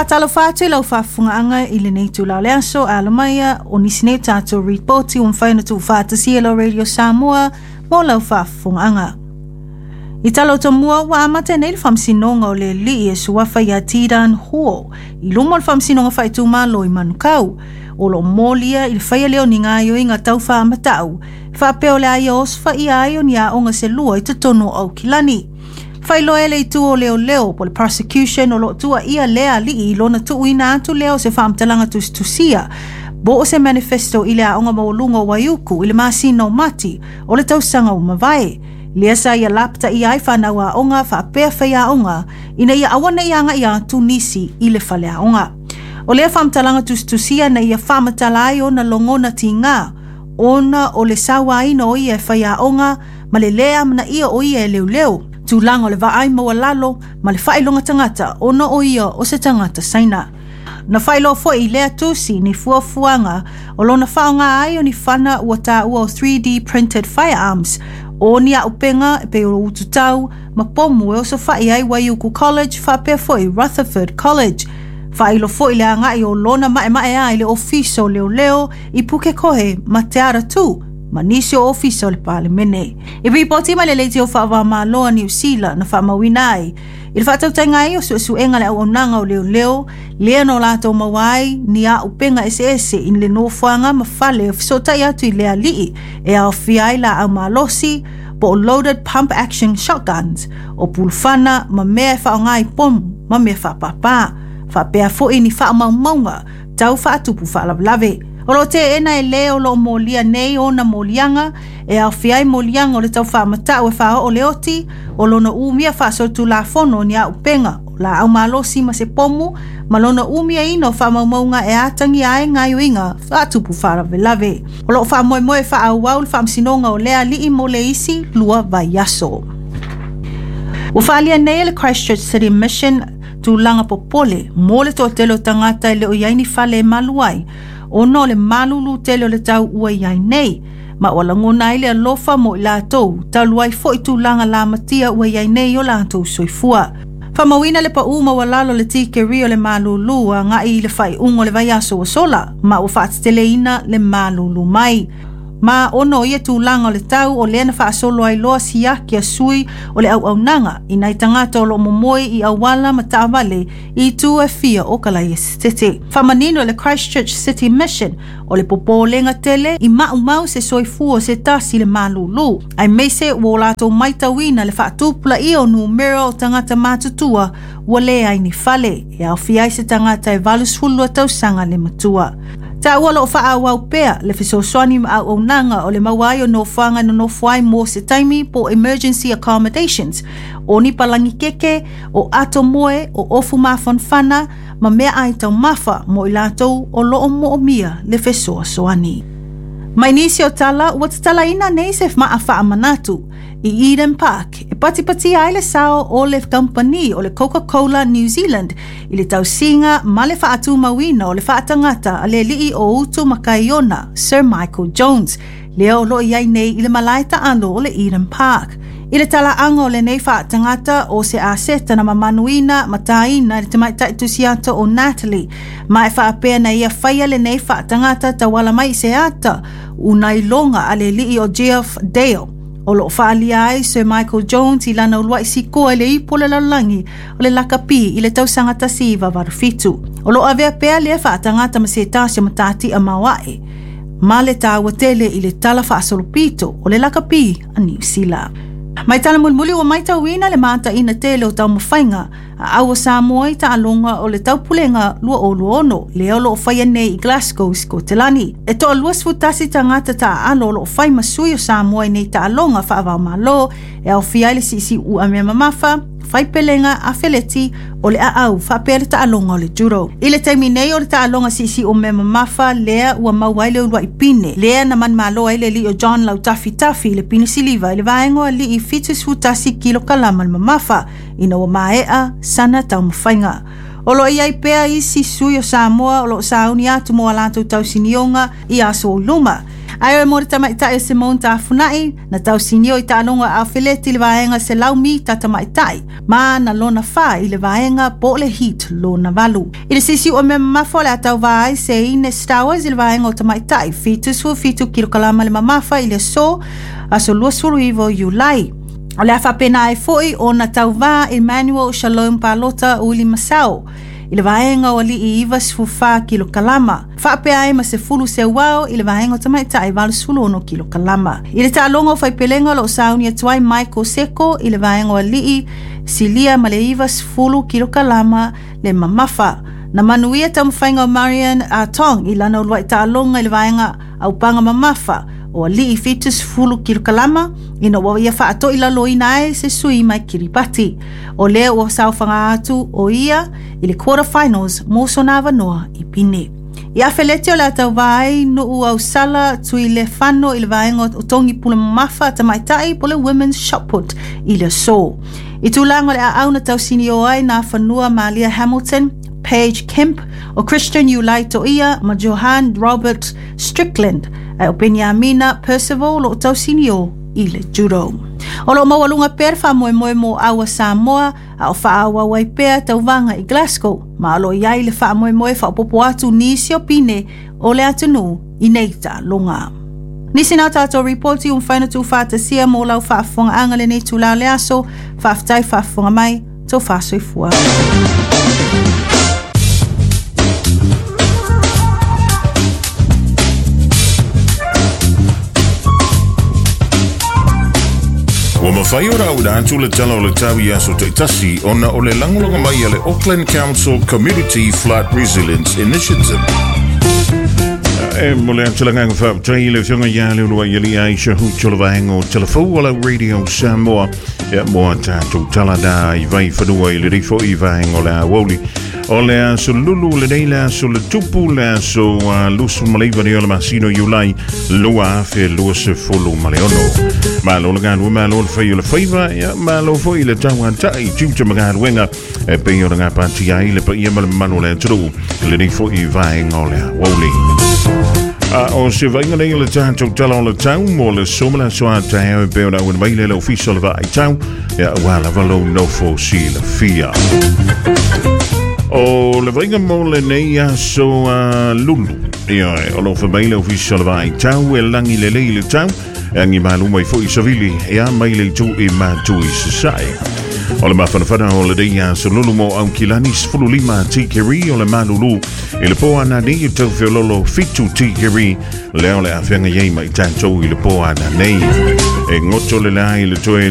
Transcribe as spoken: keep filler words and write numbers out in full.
whaatalo whātui lau whaafungaanga i le nei tu lau leaso a lamaya o nisine tātou reporti o mwhaina tu whaatasi e lau Radio Samoa mo lau whaafungaanga. I talo to mua wa amata nei le whamsinonga o le li e suafa i a Tidan Huo. I lumo le whamsinonga whaitu malo i manukau. O lo molia i le whaia leo ni ngāio i ngā tau wha amatau. Whapeo le aia osfa i aio ni a onga se lua i te tono au kilani. Whailo ele i tu o leo leo po le prosecution o lo tua ia lea li i lona tu uina atu leo se whaamtalanga tus tusia. Bo o se manifesto i le a onga maulunga o waiuku i le masino mati o le tausanga o mawai. Lea sa ia lapta i ai whanau a onga whaapea whai a onga ina ia awana i anga i a tu nisi i le whale a onga. O lea whaamtalanga tus tusia na ia whaamatala o na longona ti ngā. Ona o le sawa ina o ia whai a onga ma le lea mana ia o ia e leo leo. Tūlanga o le vaai maua lalo ma le whailonga tangata ona o ia o se tangata saina. Na whailo fo i lea tusi ni fuafuanga o lona whaonga ai o ni whana ua tā ua o three D printed firearms o ni a upenga e pe o ututau ma pomu e o so whai ai Waiuku College whapea fo i Rutherford College. Whailo fo i lea ngai o lona mae mae ai le ofiso leo leo i puke kohe ma te ara tu. Manisi o ofisa o le palemene. I ripoti ma le leiti o whaava maloa New Zealand na whaamawina ai. I le whaatau taingai o su su enga le au aunanga o leo leo, lea no lato mawai ni a upenga ese ese in le nofuanga ma whale o fisotai atu i lea lii e a ofiai la au malosi po o loaded pump action shotguns o pulfana ma mea whaongai pom ma mea whaapapa. Whapea fo i ni whaamaumaunga tau whaatupu whaalavlave. O lo te ena e leo lo molia nei o na molianga e au fiai molianga o le tau whaamata o e wha o leoti o lona umia wha sotu la fono ni a upenga o la au malosi ma se pomu ma lona umia ino wha maumaunga e atangi ai ngai uinga wha tupu whara velave. O lo wha moe moe wha au wau le wha msinonga o lea li i mo le isi lua vai yaso. O whaalia nei le Christchurch City Mission tu langa popole mo le to telo tangata le o yaini whale maluai. O no le malulu tele o le tau ua iai nei. Ma o la ngona ile alofa mo i lātou. Tau luai fo i tūlanga la matia ua iai nei o lātou soifua. Whamawina le pa uma wa lalo le tike rio le malulu a ngā i le whai ungo le vaiaso o sola. Ma o whaatitele ina le malulu mai. Ma ono ia tūlanga o le tau o lea na whaasolo ai loa siaki a sui o le au au nanga. I nai tangata o lo momoi i awala ma taawale i tū e fia o kalai e stete. Whamanino le Christchurch City Mission o le popo lenga tele i mau mau se soifua se tasi le malulu. Ai meise o lato maitawina le whaatupula i o numero o tangata matutua ua lea ai ni fale. E au fiai se tangata e valusfulua tausanga le matua. Ta ua lo wha au au pea le fisoswani ma au nanga o le mawai o no whanga no no whai mo se taimi po emergency accommodations o ni palangi keke o ato moe o ofu mafon whana ma mea ai tau mafa mo i latou o lo o mo o mia le fisoswani. Mai nisi o tala ua tala ina nei se maa wha manatu i Eden Park e pati pati ai le sao o le company o le Coca-Cola New Zealand i le tau singa ma le whaatu mawina o le whaatangata a le lii o utu makaiona Sir Michael Jones leo lo iai nei i le malaita alo o le Eden Park. I le tala anga o le nei whaatangata o se aseta na mamanuina mataina le tamaita itusiata o Natalie ma e whaapea na ia whaia le nei whaatangata tawala mai se ata unai longa a le lii o Geoff Dale. O lo whaalia ai Sir Michael Jones i lana ulua isi koe le ipo le lalangi o le lakapi i le tausanga tasiva warufitu. O lo avea pea le whaatangata ma se tasia matati a mawae. Ma le tawa tele i le tala whaasolupito o le lakapi a New Zealand. Mai tala mulmuli o mai tauina le mata ina tele o tau mawhainga a awa Samoa i ta alonga o le taupulenga lua o luono leo lo whaia nei i Glasgow Scotland. E toa lua sfutasi tangata ta alo lo whai masui o Samoa nei ta alonga whaavau malo e au fiai le sisi u a mea mamafa whai pelenga a feleti o le a au whapele ta alonga o le juro. I le taimi nei o le ta alonga sisi o mea mamafa lea ua mawai le ulua i pine. Lea na man malo ai le li o John Lau Tafi Tafi le pine siliva i le vaengo a li i fitu sfutasi kilo kalama le mamafa ina ua maea sana tau mawhainga. O lo iai pea isi sui o Samoa o lo sauni atu mo alatou tausinionga i aso o luma. Ai o mori tamaitai se mon ta funai na tau sinio i talonga a fileti le vaenga se laumi ta tamaitai ma na lona fa i le vaenga po le hit lona valu. I le sisi o me mafo le atau vai se ine stowers i le vaenga o tamaitai fitu su fitu kilokalama le mamafa i le so aso luasuru ivo Julai. O le afa pena ai foi o na tau va Emmanuel Shalom Palota uli masao. I le vaenga o li i iwa sifufa kilo kalama. Whape ai ma se fulu se wao i le vaenga o tamaitai walu sulu ono kilo kalama. I le ta'alonga o whaipelenga lo sauni atuai Michael Seko i le vaenga o li i silia ma le iwa sifulu kilo kalama le mamafa. Na manuia tamwhainga o Marian a Tong i lana o luai ta'alonga i le vaenga au panga mamafa. O li i fitus fulu kilokalama ina wa ia whaato i lalo ina e se sui mai Kiribati. O le o sao whanga atu o ia i le quarterfinals moso na wanoa i pine. I awhelete o le atau vai no u au sala tui le whano i le vaenga o tongi pula mafa tamaitai po le women's shot put i le so. I tūlanga le a au na tau sini o ai na whanua Malia Hamilton, Paige Kemp, o Christian Ulai to ia ma Johan Robert Strickland, e o Benjamina Percival o tau sinio i le judo. O lo mawalunga per wha moe moe mo awa Samoa a o wha awa wai pea tau vanga i Glasgow, ma alo iai le wha moe moe wha o popo atu nisi o pine o le atunu i neita longa. Nisi nā tātou reporti un whaina tu whātasia mo lau whaafonga anga le nei tu lau le aso, whaafitai whaafonga mai, tau whaasoifua. Wa mawhai ora au da antu le tala o le tau i aso te tasi ona o le langolonga mai a le Auckland Council Community Flood Resilience Initiative. E mo le antula nganga wha tai le whionga ia le urua i li aisha hu chola vahenga o telefou ala Radio Samoa e moa tātou tala da i vai whanua i le rifo i vahenga o le awoli. O le aso lulu le nei le aso le tupu le aso uh, lusu maleiva ni o le masino Julai lua afe lua se fulu maleono. Ma lo le gānu ma lo le whai o le whaiva ia ma lo fwoi le tau antai tiuta mga wenga e pei o le ngā pāti ai le pa ia ma le manu le turu le ni fo i vahenga o le awoli. A o se vainga nei le tātou tala o le tau mo le somala soa tae e peo na uen mai le le ofiso le va ai tau ia wala valo no fo si le fia. O le vainga mo le nei aso uh, lulu ia o lo fa mai le ofiso le va ai tau e langi le lei le tau e angi malu mai fo i savili ia mai le tu i matu i sasai. O le mawhanawhana o le dei aso lulu mo au kilani sifulu lima tikeri o le malulu i le po ana nei i tau whiololo fitu tikeri leo le awhenga iei mai tātou i le po ana nei e ngoto le lai le toe